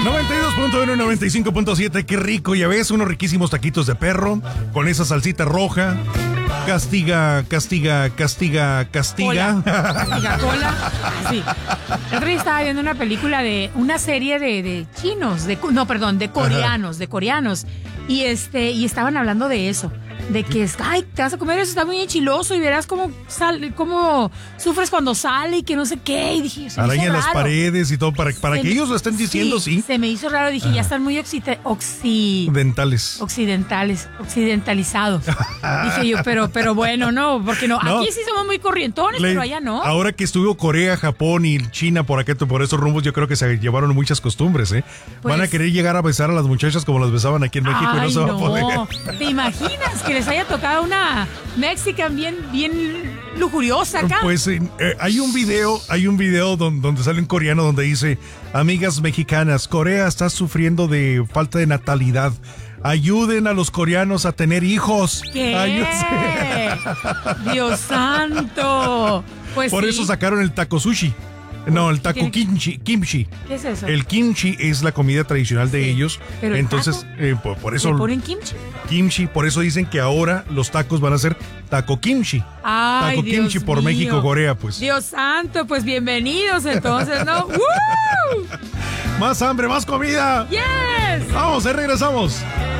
92.1, 95.7, qué rico, ya ves, unos riquísimos taquitos de perro con esa salsita roja. Castiga. Castiga cola. Sí. El otro día estaba viendo una película de una serie de chinos, de coreanos. Y estaban hablando de eso. De que te vas a comer eso, está muy enchiloso y verás cómo sufres cuando sale y que no sé qué. Y dije, araña las paredes y todo para que ellos lo estén diciendo, sí. Se me hizo raro, dije, ya están muy occidentalizados. Dije yo, pero bueno, no, porque no, aquí sí somos muy corrientones, pero allá no. Ahora que estuvo Corea, Japón y China por esos rumbos, yo creo que se llevaron muchas costumbres, ¿eh? Pues, van a querer llegar a besar a las muchachas como las besaban aquí en México y no se va a poder. ¿Te imaginas que les haya tocado una mexican bien lujuriosa acá? Pues hay un video donde sale un coreano donde dice: amigas mexicanas, Corea está sufriendo de falta de natalidad. Ayuden a los coreanos a tener hijos. ¿Qué? Dios santo. Pues por eso sacaron el taco sushi. No, el taco kimchi. ¿Qué es eso? El kimchi es la comida tradicional de ellos. Pero entonces, por eso. ¿Le ponen kimchi? Kimchi, por eso dicen que ahora los tacos van a ser taco kimchi. Ay, taco kimchi Dios por mío. México, Corea, pues. Dios santo, pues bienvenidos entonces, ¿no? ¡Woo! Más hambre, más comida. Yes. Vamos, regresamos.